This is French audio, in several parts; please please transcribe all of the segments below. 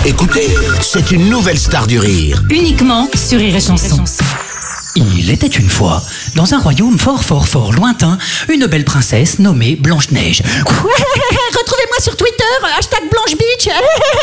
Écoutez, c'est une nouvelle star du rire. Uniquement sur Rire et Chanson. Il était une fois, dans un royaume fort lointain, une belle princesse nommée Blanche-Neige. Retrouvez-moi sur Twitter, #BlancheBeach.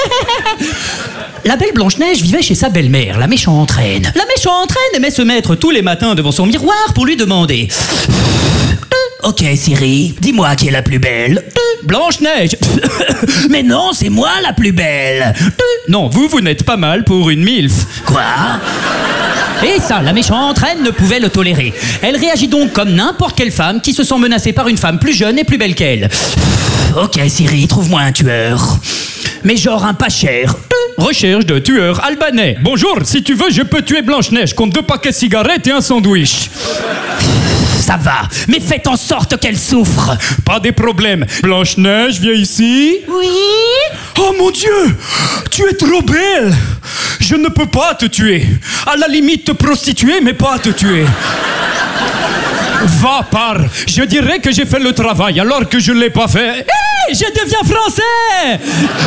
La belle Blanche-Neige vivait chez sa belle-mère, la méchante reine. La méchante reine aimait se mettre tous les matins devant son miroir pour lui demander: Ok Siri, dis-moi qui est la plus belle. Blanche-Neige. Mais non, c'est moi la plus belle. Non, vous n'êtes pas mal pour une milf. Quoi? Et ça, la méchante reine ne pouvait le tolérer. Elle réagit donc comme n'importe quelle femme qui se sent menacée par une femme plus jeune et plus belle qu'elle. Ok Siri, trouve-moi un tueur. Mais genre un pas cher. Recherche de tueur albanais. Bonjour, si tu veux, je peux tuer Blanche-Neige contre 2 paquets de cigarettes et un sandwich. Ça va, mais faites en sorte qu'elle souffre. Pas de problème. Blanche-Neige, viens ici. Oui? Oh mon Dieu, tu es trop belle. Je ne peux pas te tuer. À la limite te prostituer, mais pas te tuer. Va par. Je dirais que j'ai fait le travail alors que je ne l'ai pas fait. Hé, je deviens français.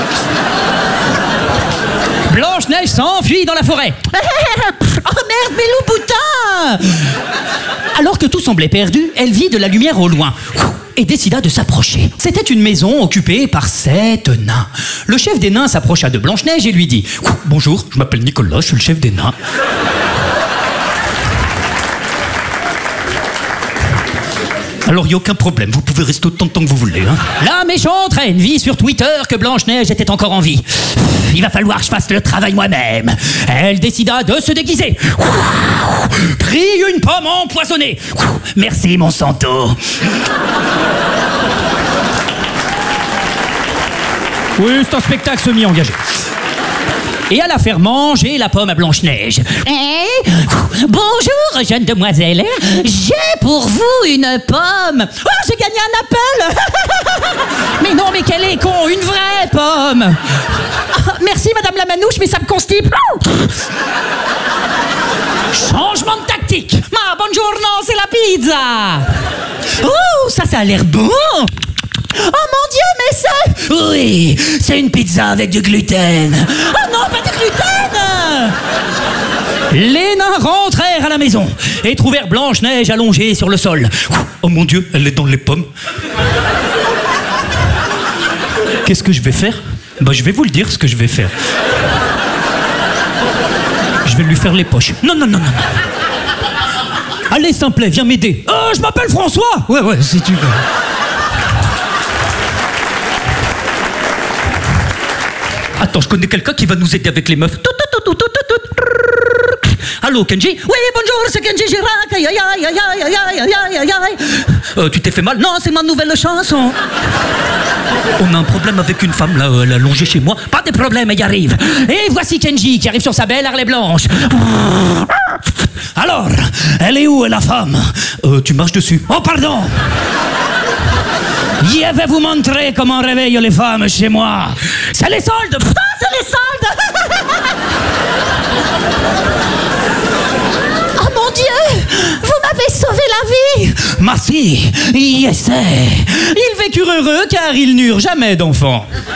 Blanche-Neige s'enfuit dans la forêt. Oh merde, mais Louboutin! Alors que tout semblait perdu, elle vit de la lumière au loin et décida de s'approcher. C'était une maison occupée par 7 nains. Le chef des nains s'approcha de Blanche-Neige et lui dit: Bonjour, je m'appelle Nicolas, je suis le chef des nains. Alors, il n'y a aucun problème, vous pouvez rester autant de temps que vous voulez. Hein. La méchante reine vit sur Twitter que Blanche-Neige était encore en vie. Il va falloir que je fasse le travail moi-même. Elle décida de se déguiser. Prit une pomme empoisonnée. Merci, Monsanto. Oui, c'est un spectacle semi-engagé. Et alla faire manger la pomme à Blanche-Neige. Bonjour, jeune demoiselle. J'ai pour vous une pomme. Oh, j'ai gagné un appel. Mais non, mais quel est con, une vraie pomme. Merci, madame la manouche, mais ça me constipe. Changement de tactique. Ma buongiorno, c'est la pizza. Oh, ça a l'air bon. Oh mon Dieu, mais c'est... Oui, c'est une pizza avec du gluten. Oh non, pas du gluten. Les nains rentrèrent à la maison et trouvèrent Blanche-Neige allongée sur le sol. Oh mon Dieu, elle est dans les pommes. Qu'est-ce que je vais faire? Je vais vous le dire ce que je vais faire. Je vais lui faire les poches. Non. Allez, Simplet, viens m'aider. Oh, je m'appelle François. Ouais, si tu veux. Attends, je connais quelqu'un qui va nous aider avec les meufs. Allô, Kenji? Oui, bonjour, c'est Kenji Girac. Tu t'es fait mal? Non, c'est ma nouvelle chanson. On a un problème avec une femme, là, elle a longé chez moi. Pas de problème, elle y arrive. Et voici Kenji qui arrive sur sa belle Harley blanche. Alors, elle est où, la femme? Tu marches dessus. Oh, pardon. Je vais vous montrer comment on réveille les femmes chez moi. C'est les soldes. Putain, c'est les soldes. Oh mon Dieu, vous m'avez sauvé la vie. Merci, yes. Ils vécurent heureux car ils n'eurent jamais d'enfants.